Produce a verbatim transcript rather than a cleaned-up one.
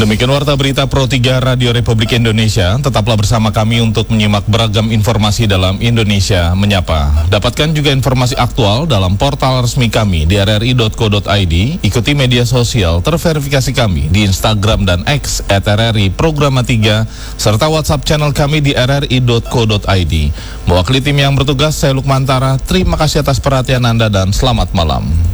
Demikian warta berita Pro tiga Radio Republik Indonesia. Tetaplah bersama kami untuk menyimak beragam informasi dalam Indonesia Menyapa. Dapatkan juga informasi aktual dalam portal resmi kami di r r i dot co dot i d. Ikuti media sosial terverifikasi kami di Instagram dan X at r r i programa tiga, serta WhatsApp channel kami di r r i dot co dot i d. Mewakili tim yang bertugas, saya Lukmantara. Terima kasih atas perhatian Anda dan selamat malam.